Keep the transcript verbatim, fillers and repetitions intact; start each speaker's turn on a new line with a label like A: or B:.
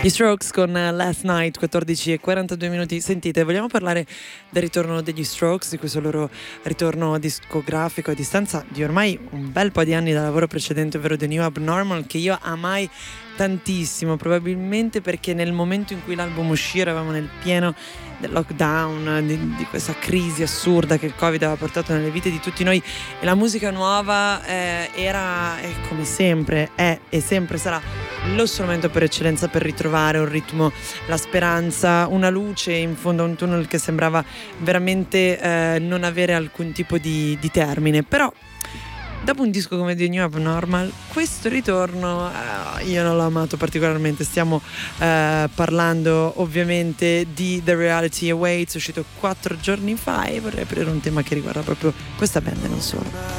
A: Gli Strokes con Last Night, quattordici e quarantadue minuti. Sentite, vogliamo parlare del ritorno degli Strokes, di questo loro ritorno discografico a distanza di ormai un bel po' di anni dal lavoro precedente, ovvero The New Abnormal, che io amai tantissimo, probabilmente perché nel momento in cui l'album uscì eravamo nel pieno del lockdown, di, di questa crisi assurda che il Covid aveva portato nelle vite di tutti noi, e la musica nuova eh, era, eh, come sempre, è e sempre sarà lo strumento per eccellenza per ritrovare un ritmo, la speranza, una luce in fondo a un tunnel che sembrava veramente eh, non avere alcun tipo di, di termine. Però dopo un disco come The New Abnormal, questo ritorno eh, io non l'ho amato particolarmente. Stiamo eh, parlando ovviamente di The Reality Awaits, uscito quattro giorni fa, e vorrei aprire un tema che riguarda proprio questa band e non solo.